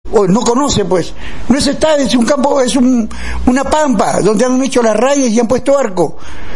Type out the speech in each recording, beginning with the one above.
o no conoce, pues. No es estadio, es un campo, es una pampa, donde han hecho las rayas y han puesto arco.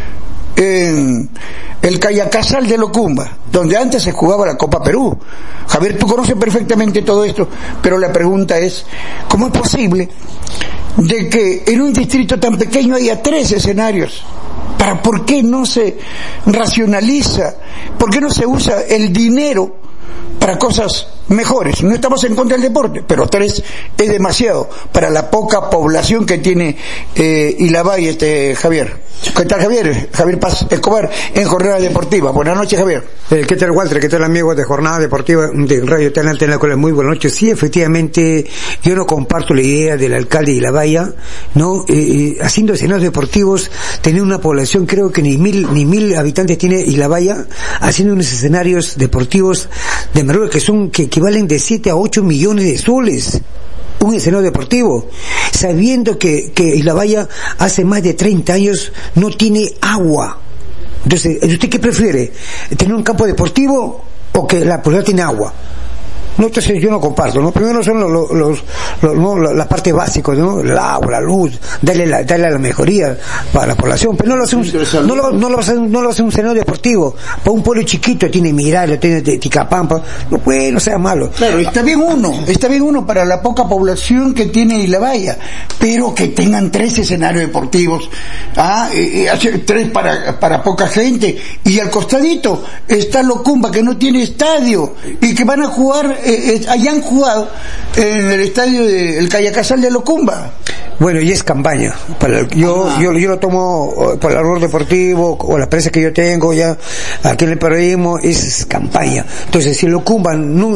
En el Cayacasal de Locumba, donde antes se jugaba la Copa Perú. Javier, tú conoces perfectamente todo esto, pero la pregunta es, ¿cómo es posible de que en un distrito tan pequeño haya 3 escenarios? ¿Por qué no se racionaliza? ¿Por qué no se usa el dinero para cosas mejores? No estamos en contra del deporte, pero 3 es demasiado para la poca población que tiene Ilavalle, Javier. ¿Qué tal, Javier? Javier Paz Escobar, en Jornada Deportiva. Buenas noches, Javier. ¿Qué tal, Walter? ¿Qué tal, amigos de Jornada Deportiva de Radio Tenla? Muy buenas noches. Sí, efectivamente, yo no comparto la idea del alcalde de Ilavalle, ¿no? Haciendo escenarios deportivos, tener una población, creo que ni mil habitantes tiene Ilavalle, haciendo unos escenarios deportivos de Marruecos que valen de 7 a 8 millones de soles. Un escenario deportivo, sabiendo que Ilavalle hace más de 30 años no tiene agua. Entonces, ¿usted qué prefiere? ¿Tener un campo deportivo o que la población tiene agua? No, entonces yo no comparto, ¿no? Primero son la parte básica, ¿no? El agua, la luz, darle la mejoría para la población, pero no lo hace un escenario deportivo. Para un pueblo chiquito tiene Miralles, tiene Ticapampa, no sea malo. Claro, está bien uno para la poca población que tiene Ilavalle, pero que tengan 3 escenarios deportivos, 3 para poca gente, y al costadito está Locumba, que no tiene estadio, y que van a jugar allá han jugado en el estadio del Cayacasal de Locumba. Bueno, y es campaña. Yo lo tomo por el error deportivo o la experiencia que yo tengo ya aquí en el periodismo, es campaña. Entonces, si Locumba,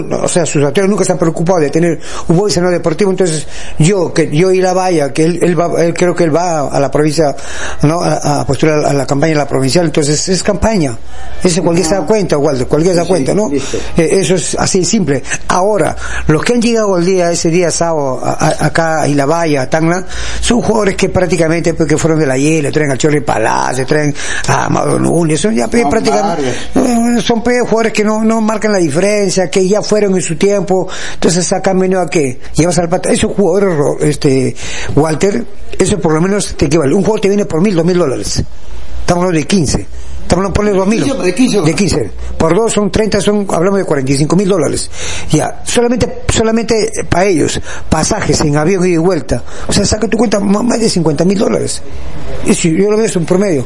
sus actores nunca se han preocupado de tener un buen escenario deportivo, entonces yo Ilavalle, que él creo que él va a la provincia, ¿no? A postular a la campaña de la provincial, entonces es campaña. Eso cualquiera se da cuenta, Walter, cualquiera se da cuenta, ¿no? Eso es así simple. Ahora, los que han llegado ese día sábado acá a Ilavalle, a Tacna, son jugadores que prácticamente porque fueron de la Hiela, traen al Chorri Palacio, traen a Amado Núñez, son ya prácticamente son jugadores que no marcan la diferencia, que ya fueron en su tiempo, entonces acá han venido a qué, llevas al pata, esos jugadores, Walter, eso por lo menos te equivale, un jugador te viene por $1,000, estamos hablando de 15. Estamos por 2.000. De 15. Por 2 son 30, hablamos de $45,000. Ya, solamente para ellos, pasajes en avión ida y vuelta. O sea, saca tu cuenta más de $50,000. Yo lo veo en promedio.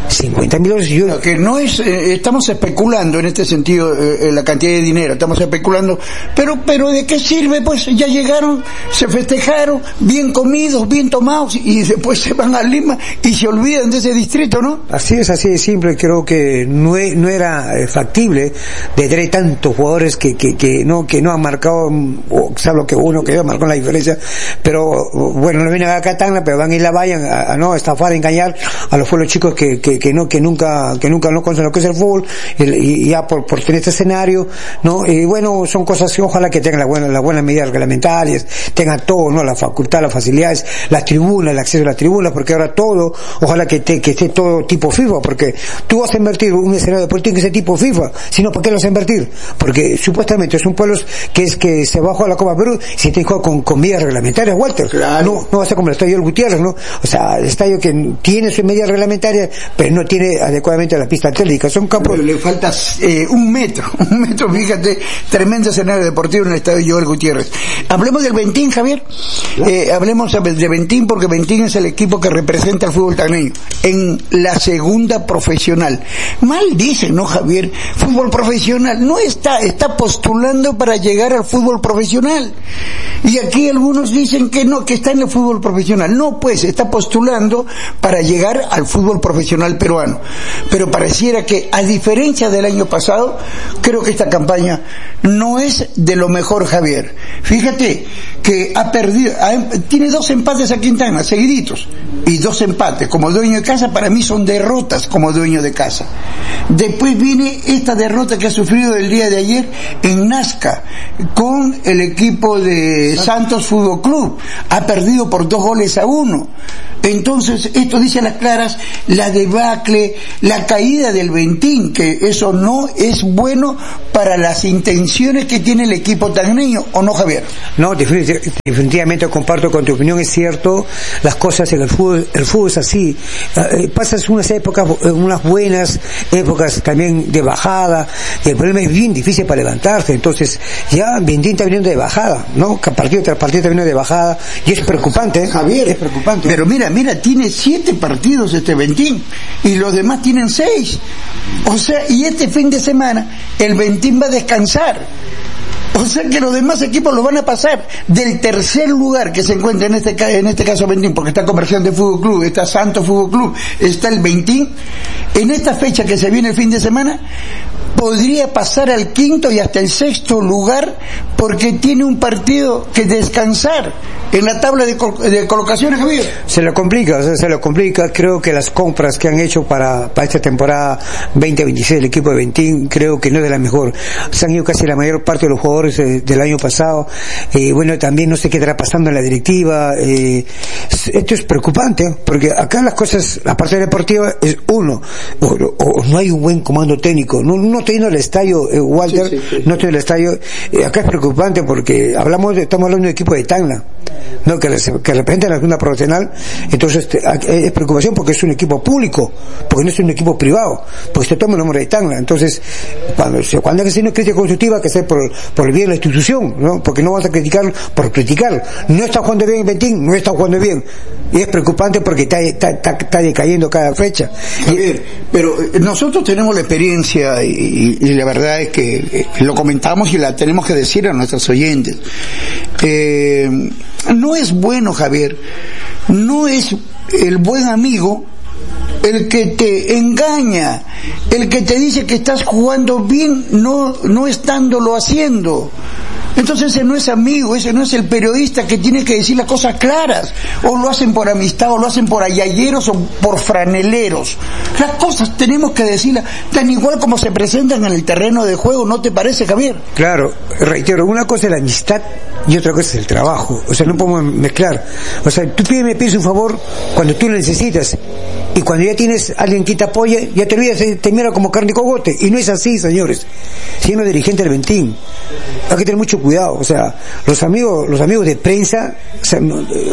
$50,000. Que no es, estamos especulando en este sentido, la cantidad de dinero, estamos especulando, pero ¿de qué sirve? Pues ya llegaron, se festejaron, bien comidos, bien tomados, y después se van a Lima y se olvidan de ese distrito, ¿no? Así de simple. Creo que no era factible de tener tantos jugadores que no han marcado, o salvo que uno que marcó la diferencia, pero bueno, no vienen acá a Tacna, pero van a ir a Valle a no estafar, a engañar a los pueblos chicos que nunca no conocen lo que es el fútbol, y ya por tener este escenario, ¿no? Y bueno, son cosas que ojalá que tengan las buenas medidas reglamentarias, tengan todo, ¿no? La facultad, las facilidades, las tribunas, el acceso a las tribunas, porque ahora todo, ojalá que esté todo tipo FIFA, porque tú vas a invertir un escenario deportivo que sea tipo FIFA, si no, ¿por qué lo vas a invertir? Porque supuestamente son pueblos que se bajó a la Copa Perú, si te juega con medidas reglamentarias, Walter. Claro. No va a ser como el estadio del Gutiérrez, ¿no? O sea, el estadio que tiene sus medidas reglamentarias, pero no tiene adecuadamente la pista atlética. Son campos. Pero le falta un metro, fíjate, tremendo escenario deportivo en el estadio Joel Gutiérrez. Hablemos del Ventín, Javier. Hablemos de Ventín, porque Ventín es el equipo que representa al fútbol tacneño en la segunda profesional. Mal dicen, ¿no, Javier? Fútbol profesional. No está postulando para llegar al fútbol profesional. Y aquí algunos dicen que no, que está en el fútbol profesional. No, pues, está postulando para llegar al fútbol profesional peruano. Pero pareciera que, a diferencia del año pasado, creo que esta campaña no es de lo mejor, Javier. Fíjate que ha perdido, tiene 2 empates aquí en Tacna, seguiditos, y 2 empates como dueño de casa. Para mí son derrotas como dueño de casa. Después viene esta derrota que ha sufrido el día de ayer en Nazca con el equipo de Santos Fútbol Club. Ha perdido por 2-1. Entonces esto dice a las claras la debacle, la caída del Ventín, que eso no es bueno para las intenciones que tiene el equipo tacneño, ¿o no, Javier? No, definitivamente comparto con tu opinión, es cierto, las cosas en el fútbol es así, pasas unas épocas, unas buenas épocas también de bajada, y el problema es bien difícil para levantarse. Entonces ya Ventín está viniendo de bajada, ¿no? Partido tras partido está viniendo de bajada, y es preocupante, Javier, es preocupante. Pero mira, tiene 7 partidos este Ventín, y los demás tienen 6. O sea, y este fin de semana el Ventín va a descansar. O sea que los demás equipos lo van a pasar del tercer lugar que se encuentra en este caso Ventín, porque está Comerciante Fútbol Club, está Santos Fútbol Club, está el Ventín. En esta fecha que se viene el fin de semana, podría pasar al 5º y hasta el 6º lugar, porque tiene un partido que descansar en la tabla de colocaciones, Javier. Se lo complica. Creo que las compras que han hecho para esta temporada 2026 del equipo de Ventín, creo que no es de la mejor. Se han ido casi la mayor parte de los jugadores del año pasado. Bueno, también no sé qué estará pasando en la directiva. Esto es preocupante, porque acá las cosas, la parte deportiva es uno, o no hay un buen comando técnico. No estoy yendo al estadio, Walter, sí. No estoy en el estadio. Acá es preocupante porque estamos hablando de un equipo de Tacna, no, que representa la segunda profesional. Entonces es preocupación porque es un equipo público, porque no es un equipo privado, porque se toma el nombre de Tacna. Entonces cuando hay que hacer una crítica constructiva, que sea por el bien de la institución, ¿no? Porque no vas a criticar por criticar. No está jugando bien Ventín, no está jugando bien, y es preocupante porque está decayendo cada fecha. Javier, pero nosotros tenemos la experiencia y la verdad es que lo comentamos y la tenemos que decir a nuestros oyentes. No es bueno, Javier, no es el buen amigo el que te engaña, el que te dice que estás jugando bien no estándolo haciendo. Entonces ese no es amigo, ese no es el periodista que tiene que decir las cosas claras. O lo hacen por amistad, o lo hacen por ayayeros, o por franeleros. Las cosas tenemos que decirlas tan igual como se presentan en el terreno de juego, ¿no te parece, Javier? Claro, reitero, una cosa es la amistad y otra cosa es el trabajo. O sea, no podemos mezclar. O sea, tú me pides un favor cuando tú lo necesitas, y cuando ya tienes a alguien que te apoya, ya te olvidas, te mira como carne y cogote. Y no es así, señores. Siendo dirigente del Ventín, hay que tener mucho cuidado. O sea, los amigos de prensa, o sea,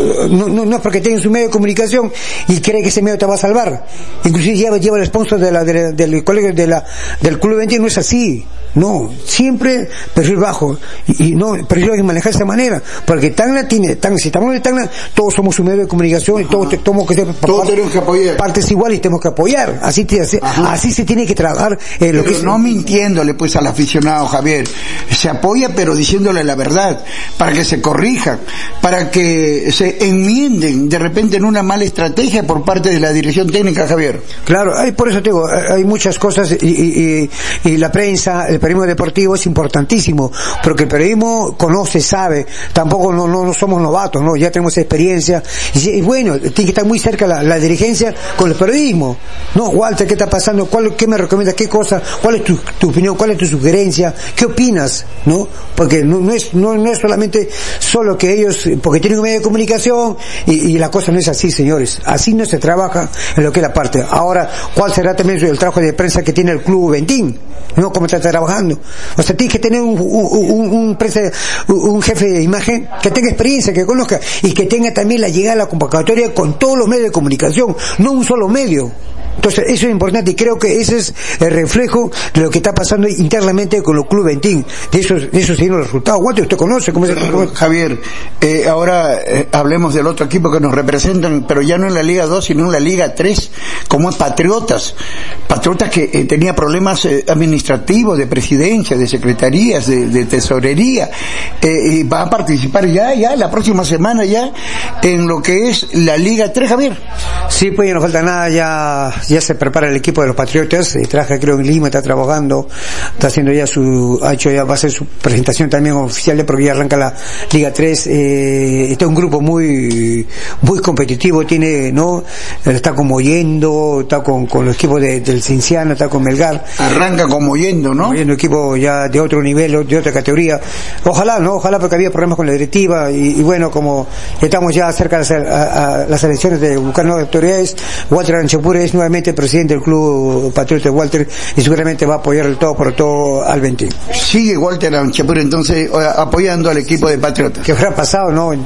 no es porque tengan su medio de comunicación y cree que ese medio te va a salvar. Inclusive lleva el sponsor del colegio del Club Ventín. No es así. No, siempre perfil bajo, y no, pero yo hay que manejar de esa manera, porque Tacna si estamos en Tacna, todos somos un medio de comunicación, y todos tenemos que ser tenemos que apoyar partes iguales, y tenemos que apoyar, así se tiene que trabajar lo que es, no mintiéndole pues al aficionado, Javier. Se apoya, pero diciéndole la verdad, para que se corrijan, para que se enmienden de repente en una mala estrategia por parte de la dirección técnica, Javier. Claro, por eso te digo, hay muchas cosas, y la prensa, el periodismo deportivo es importantísimo, porque el periodismo conoce, sabe, tampoco no somos novatos, ¿no? Ya tenemos experiencia, y bueno, tiene que estar muy cerca la dirigencia con el periodismo, ¿no? Walter, ¿qué está pasando? ¿Qué me recomiendas? ¿Qué cosa? ¿Cuál es tu opinión? ¿Cuál es tu sugerencia? ¿Qué opinas? ¿No? Porque no es solamente solo que ellos, porque tienen un medio de comunicación, y la cosa no es así, señores. Así no se trabaja en lo que es la parte. Ahora, ¿cuál será también el trabajo de prensa que tiene el Club Ventín? ¿No? ¿Cómo está trabajando? O sea, tienes que tener un jefe de imagen que tenga experiencia, que conozca, y que tenga también la llegada a la convocatoria con todos los medios de comunicación, no un solo medio. Entonces, eso es importante, y creo que ese es el reflejo de lo que está pasando internamente con los Club Ventín. De eso se dieron los resultados. ¿Cuánto usted conoce? ¿Cómo Javier, ahora hablemos del otro equipo que nos representan, pero ya no en la Liga 2, sino en la Liga 3, como es Patriotas Patriotas que tenía problemas administrativos, de presidencia, de secretarías, de tesorería, y va a participar ya la próxima semana ya en lo que es la Liga 3, Javier. Sí, pues ya no falta nada, ya se prepara el equipo de los Patriotas, trabaja creo en Lima, está trabajando, está haciendo ya va a hacer su presentación también oficial, porque ya arranca la Liga 3, está un grupo muy competitivo, está con Mollendo, está con los equipos del Cienciano, está con Melgar. Arranca con Mollendo, ¿no? Mollendo, equipo ya de otro nivel, de otra categoría. Ojalá, porque había problemas con la directiva, y bueno, como estamos ya cerca a las elecciones de buscar nuevas autoridades, Walter Anchapure es nuevamente presidente del Club Patriota Walter, y seguramente va a apoyar el todo por todo al 20. Sigue Walter Anchapure entonces apoyando al equipo de Patriotas. ¿Qué habrá pasado, no?